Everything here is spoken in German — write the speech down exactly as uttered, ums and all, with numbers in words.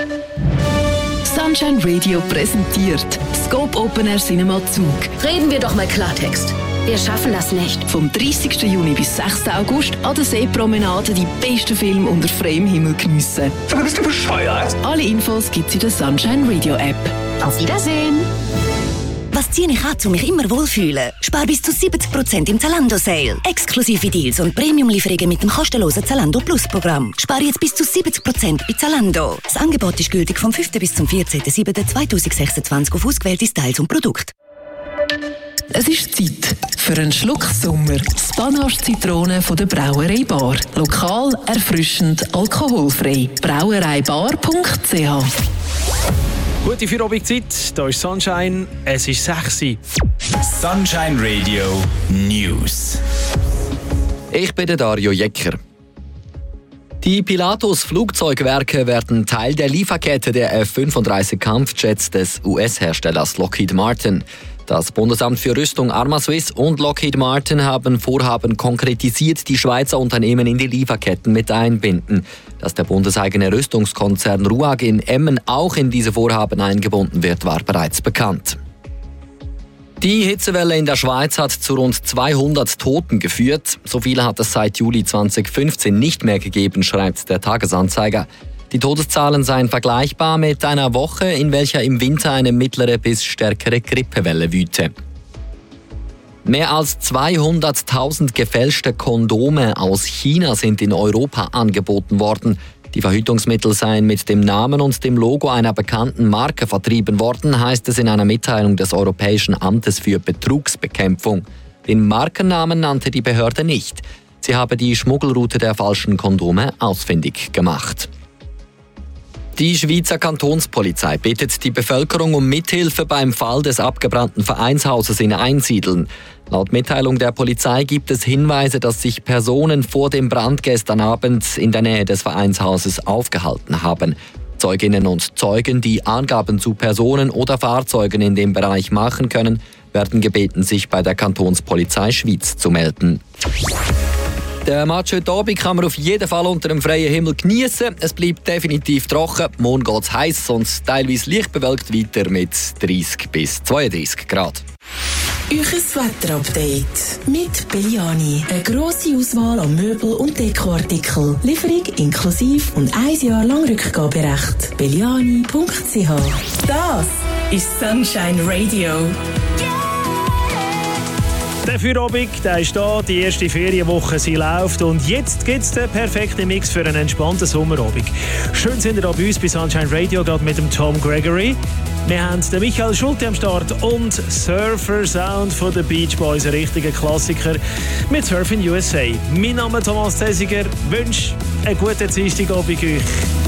Sunshine Radio präsentiert Scope Open Air Cinema Zug. Reden wir doch mal Klartext. Wir schaffen das nicht. Vom dreißigsten Juni bis sechsten August an der Seepromenade die besten Filme unter freiem Himmel geniessen. Sag mal, bist du bescheuert? Alle Infos gibt's in der Sunshine Radio App. Auf Wiedersehen. Was ziehe ich an, um mich immer wohlfühlen? Spar bis zu siebzig Prozent im Zalando-Sale. Exklusive Deals und Premium-Lieferungen mit dem kostenlosen Zalando Plus-Programm. Spar jetzt bis zu siebzig Prozent bei Zalando. Das Angebot ist gültig vom fünften bis zum vierzehnten siebten zweitausendsechsundzwanzig auf ausgewählte Styles und Produkte. Es ist Zeit für einen Schluck Sommer. Spanache Zitrone von der Brauerei Bar. Lokal, erfrischend, alkoholfrei. brauereibar punkt c h. Gute Feierabend-Zeit, hier ist Sunshine, es ist sechs Uhr. Sunshine Radio News. Ich bin der Dario Jecker. Die Pilatus-Flugzeugwerke werden Teil der Lieferkette der F fünfunddreißig Kampfjets des U S-Herstellers Lockheed Martin. Das Bundesamt für Rüstung Arma-Swiss und Lockheed Martin haben Vorhaben konkretisiert, die Schweizer Unternehmen in die Lieferketten mit einbinden. Dass der bundeseigene Rüstungskonzern RUAG in Emmen auch in diese Vorhaben eingebunden wird, war bereits bekannt. Die Hitzewelle in der Schweiz hat zu rund zweihundert Toten geführt. So viele hat es seit Juli zweitausendfünfzehn nicht mehr gegeben, schreibt der Tagesanzeiger. Die Todeszahlen seien vergleichbar mit einer Woche, in welcher im Winter eine mittlere bis stärkere Grippewelle wüte. Mehr als zweihunderttausend gefälschte Kondome aus China sind in Europa angeboten worden. Die Verhütungsmittel seien mit dem Namen und dem Logo einer bekannten Marke vertrieben worden, heißt es in einer Mitteilung des Europäischen Amtes für Betrugsbekämpfung. Den Markennamen nannte die Behörde nicht. Sie habe die Schmuggelroute der falschen Kondome ausfindig gemacht. Die Schweizer Kantonspolizei bittet die Bevölkerung um Mithilfe beim Fall des abgebrannten Vereinshauses in Einsiedeln. Laut Mitteilung der Polizei gibt es Hinweise, dass sich Personen vor dem Brand gestern Abend in der Nähe des Vereinshauses aufgehalten haben. Zeuginnen und Zeugen, die Angaben zu Personen oder Fahrzeugen in dem Bereich machen können, werden gebeten, sich bei der Kantonspolizei Schwyz zu melden. Der Match heute Abend kann man auf jeden Fall unter dem freien Himmel genießen. Es bleibt definitiv trocken. Morgen geht es heiß und teilweise leicht bewölkt weiter mit dreißig bis zweiunddreißig Grad. Euches Wetterupdate mit Belliani. Eine grosse Auswahl an Möbel- und Dekoartikeln. Lieferung inklusive und ein Jahr lang Rückgaberecht. belliani punkt c h. Das ist Sunshine Radio. Der Feierabend, der ist da, die erste Ferienwoche, sie läuft und jetzt gibt es den perfekten Mix für einen entspannten Sommerabend. Schön sind ihr da bei uns bei Sunshine Radio, gerade mit dem Tom Gregory. Wir haben den Michael Schulte am Start und Surfer Sound von den Beach Boys, ein richtiger Klassiker mit Surfing U S A. Mein Name ist Thomas Zesiger, wünsche einen guten Dienstagabend euch.